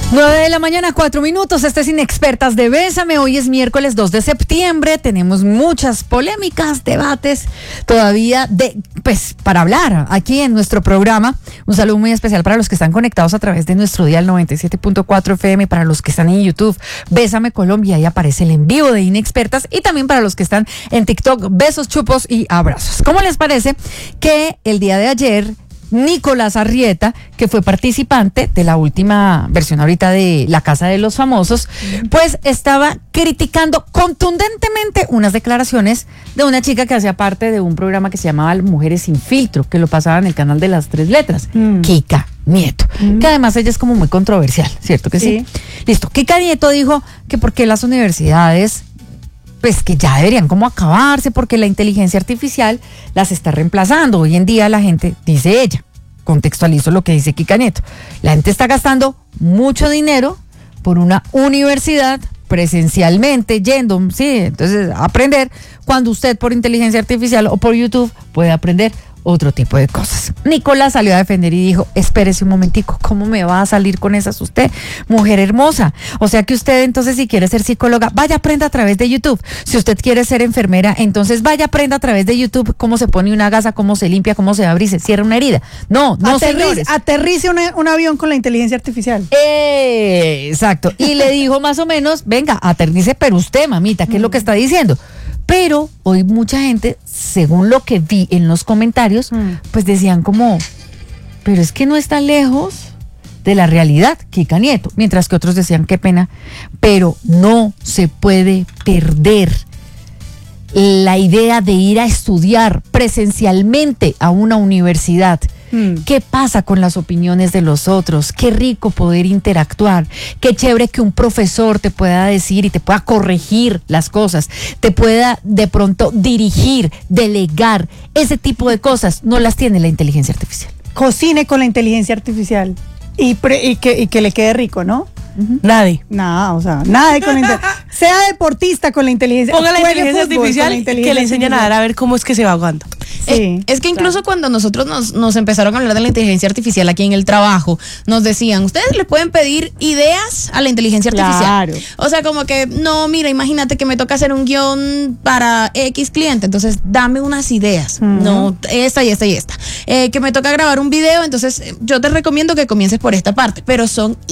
9 de la mañana, 4 minutos. Este es Inexpertas de Bésame. Hoy es miércoles 2 de septiembre. Tenemos muchas polémicas, debates todavía para hablar aquí en nuestro programa. Un saludo muy especial para los que están conectados a través de nuestro dial 97.4 FM, para los que están en YouTube, Bésame Colombia, ahí aparece el en vivo de Inexpertas, y también para los que están en TikTok, besos, chupos y abrazos. ¿Cómo les parece que el día de ayer Nicolás Arrieta, que fue participante de la última versión ahorita de La Casa de los Famosos, pues estaba criticando contundentemente unas declaraciones de una chica que hacía parte de un programa que se llamaba Mujeres Sin Filtro, que lo pasaba en el canal de las 3 letras, Kika Nieto, que además ella es como muy controversial, ¿cierto que sí? Listo, Kika Nieto dijo que porque las universidades pues que ya deberían como acabarse, porque la inteligencia artificial las está reemplazando. Hoy en día la gente, dice ella, contextualizo lo que dice Kika Nieto, la gente está gastando mucho dinero por una universidad presencialmente, yendo, entonces aprender, cuando usted por inteligencia artificial o por YouTube puede aprender otro tipo de cosas. Nicolás salió a defender y dijo: espérese un momentico, ¿cómo me va a salir con esas usted, mujer hermosa? O sea que usted entonces, si quiere ser psicóloga, vaya, aprenda a través de YouTube. Si usted quiere ser enfermera, entonces vaya, aprenda a través de YouTube cómo se pone una gasa, cómo se limpia, cómo se abre y se cierra una herida. No, señores. Aterrice un avión con la inteligencia artificial. Exacto. Y le dijo más o menos, venga, aterrice, pero usted, mamita, ¿qué es lo que está diciendo? Pero hoy mucha gente, según lo que vi en los comentarios, pues decían como, pero es que no está lejos de la realidad, Kika Nieto. Mientras que otros decían, qué pena, pero no se puede perder la idea de ir a estudiar presencialmente a una universidad. ¿Qué pasa con las opiniones de los otros? Qué rico poder interactuar, qué chévere que un profesor te pueda decir y te pueda corregir las cosas, te pueda de pronto dirigir, delegar. Ese tipo de cosas no las tiene la inteligencia artificial. Cocine con la inteligencia artificial y que le quede rico, ¿no? Nadie. Nada, o sea, nada de con la sea deportista con la inteligencia. Ponga la inteligencia artificial que le enseñan a dar a ver cómo es que se va ahogando. Sí, es que incluso cuando nosotros nos empezaron a hablar de la inteligencia artificial aquí en el trabajo, nos decían, ustedes le pueden pedir ideas a la inteligencia artificial. Claro. O sea, como que, no, mira, imagínate que me toca hacer un guión para X cliente, entonces dame unas ideas. No, esta y esta y esta. Que me toca grabar un video, entonces yo te recomiendo que comiences por esta parte, pero son